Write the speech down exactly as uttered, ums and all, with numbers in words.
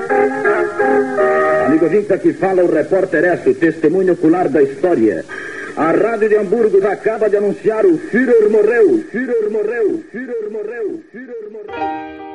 Amigo ouvinte, aqui fala o repórter Esso, testemunho ocular da história. A Rádio de Hamburgo acaba de anunciar o Führer morreu, Führer morreu, Führer morreu, Führer morreu.